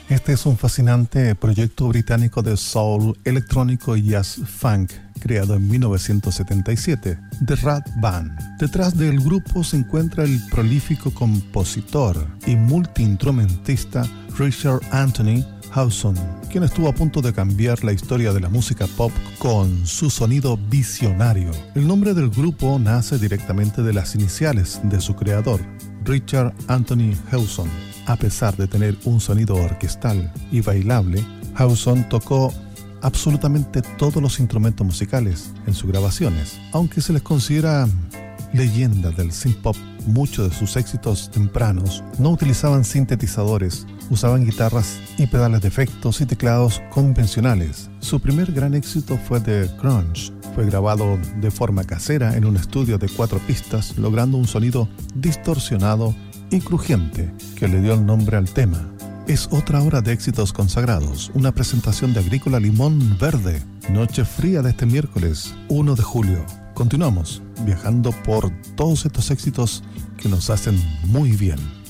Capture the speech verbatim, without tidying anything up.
Este es un fascinante proyecto británico de soul, electrónico y jazz funk, creado en mil novecientos setenta y siete, The Rat Band. Detrás del grupo se encuentra el prolífico compositor y multiinstrumentista Richard Anthony Hewson, quien estuvo a punto de cambiar la historia de la música pop con su sonido visionario. El nombre del grupo nace directamente de las iniciales de su creador, Richard Anthony Hewson. A pesar de tener un sonido orquestal y bailable, Hewson tocó absolutamente todos los instrumentos musicales en sus grabaciones. Aunque se les considera leyenda del synth pop, muchos de sus éxitos tempranos no utilizaban sintetizadores, usaban guitarras y pedales de efectos y teclados convencionales. Su primer gran éxito fue The Grunge. Fue grabado de forma casera en un estudio de cuatro pistas, logrando un sonido distorsionado y crujiente que le dio el nombre al tema. Es otra hora de éxitos consagrados, una presentación de Agrícola Limón Verde, noche fría de este miércoles uno de julio. Continuamos viajando por todos estos éxitos que nos hacen muy bien.